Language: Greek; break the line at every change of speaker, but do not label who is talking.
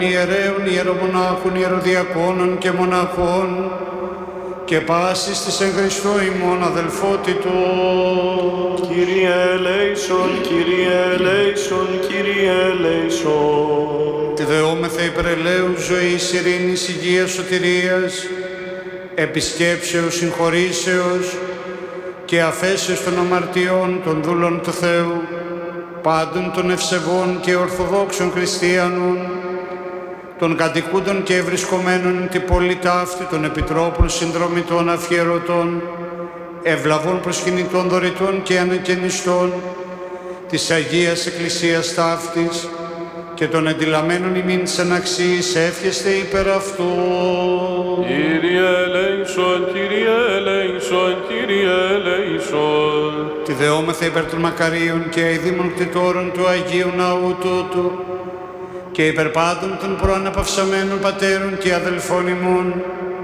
ιερέων, ιερομονάχων, ιεροδιακόνων και μοναχών και πάσης της εν Χριστώ ημών αδελφότητος.
Κύριε ελέησον, Κύριε ελέησον, Κύριε ελέησον.
Τη δεόμεθα υπερελαίου ζωής, ειρήνης, υγείας, σωτηρίας, επισκέψεως, συγχωρήσεως και αφέσεως των αμαρτιών των δούλων του Θεού, πάντων των ευσεβών και ορθοδόξων χριστιανών, των κατοικούντων και ευρισκομένων την πόλη ταύτη, των επιτρόπων, συνδρομητών, αφιερωτών, ευλαβών προσκυνητών, δωρητών και ανακαινιστών της Αγίας Εκκλησίας ταύτης και των εντυλαμένων ημίν της αναξίας εύχεστε υπέρ αυτού.
Κύριε ελέησον, Κύριε ελέησον, Κύριε ελέησον.
Τη δεόμεθα υπέρ των μακαρίων και αηδήμων κτητόρων του Αγίου Ναού τούτου και υπέρ πάντων των προαναπαυσαμένων πατέρων και αδελφών ημών,